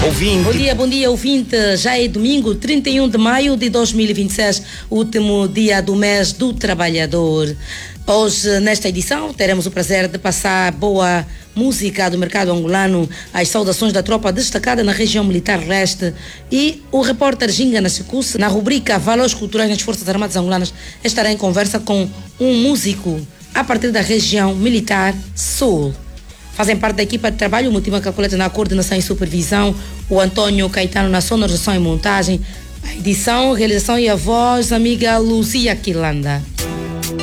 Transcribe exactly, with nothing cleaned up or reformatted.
ouvinte. Bom dia, bom dia, ouvinte. Já é domingo, trinta e um de maio de dois mil e vinte e seis, último dia do mês do trabalhador. Hoje, nesta edição, teremos o prazer de passar boa música do mercado angolano, as saudações da tropa destacada na região militar leste e o repórter Ginga Nascicus, na rubrica Valores Culturais nas Forças Armadas Angolanas, estará em conversa com um músico a partir da região militar sul. Fazem parte da equipa de trabalho o Mutima Calculeta na coordenação e supervisão, o Antônio Caetano na sonorização e montagem, a edição, realização e a voz, amiga Luzia Quilanda.